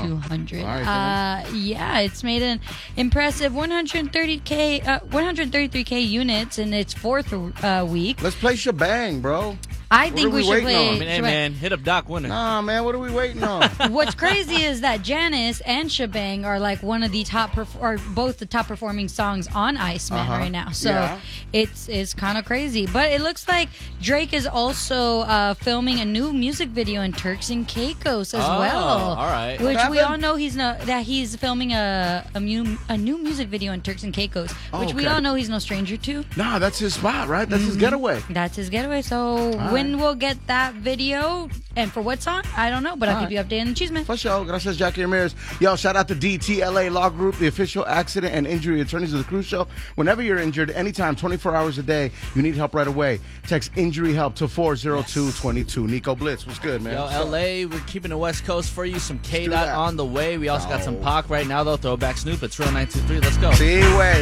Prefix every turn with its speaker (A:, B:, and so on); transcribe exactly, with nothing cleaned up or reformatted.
A: two hundred.
B: All right,
A: uh, yeah, it's made an impressive one hundred thirty K, uh, one hundred thirty-three K units in its fourth uh, week.
B: Let's play Shebang, bro.
A: I
B: What
A: think
B: are
A: we,
B: we
A: should
B: waiting
A: play.
B: on?
C: I mean, hey, man, hit up Doc Winner.
B: Nah, man, what are we waiting on?
A: What's crazy is that Janice and Shebang are like one of the top, perf- or both the top performing songs on Iceman
B: Uh-huh.
A: right now. So
B: Yeah.
A: it's it's kind of crazy. But it looks like Drake is also uh, filming a new music video in Turks and Caicos as
C: Oh,
A: well.
C: all right.
A: Which
B: What
A: we
B: happened?
A: all know he's no, that he's filming a a, mu- a new music video in Turks and Caicos,
B: Oh,
A: which we
B: okay.
A: all know he's no stranger to.
B: Nah, that's his spot, right? That's
A: Mm-hmm.
B: his getaway.
A: That's his getaway. So when we'll get that video and for what song, I don't know, but I'll
B: All
A: keep you updated on Cheeseman.
B: For sure. Gracias, Jackie Ramirez. Yo, shout out to D T L A Law Group, the official accident and injury attorneys of the Cruise Show. Whenever you're injured, anytime, twenty-four hours a day, you need help right away. Text injury help to four zero two two two. Nico Blitz, what's good, man?
C: Yo, L A, we're keeping the West Coast for you. Some K
B: do
C: Dot
B: that.
C: on the way. We also got some
B: Oh.
C: Pac right now, though. Throwback Snoop. It's Real nine two three. Let's go.
B: Sí, güey.